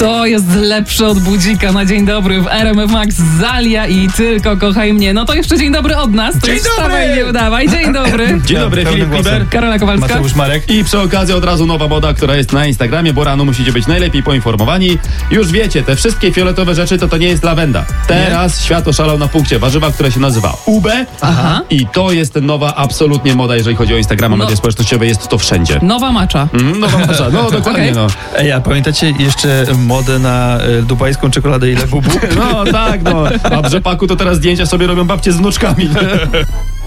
To jest lepsze od budzika na dzień dobry w RMF Max. Zalia i Tylko kochaj mnie. No to jeszcze dzień dobry od nas. To Dzień już dobry! wstawaj, nie udawaj. Dzień dobry. Dzień dobry, Filip Kliber, Karola Kowalska. Mateusz Marek. I przy okazji od razu nowa moda, która jest na Instagramie, bo rano musicie być najlepiej poinformowani. Już wiecie, te wszystkie fioletowe rzeczy to nie jest lawenda. Teraz świat oszalał na punkcie warzywa, które się nazywa UB. Aha. I to jest nowa absolutnie moda, jeżeli chodzi o Instagrama, media społecznościowe, jest to wszędzie. Nowa macza. Nowa moda, no dokładnie, Okej. no. Ej, a pamiętacie jeszcze modę na dubajską czekoladę i lebubu? No tak, no. A w rzepaku to teraz zdjęcia sobie robią babcie z wnuczkami.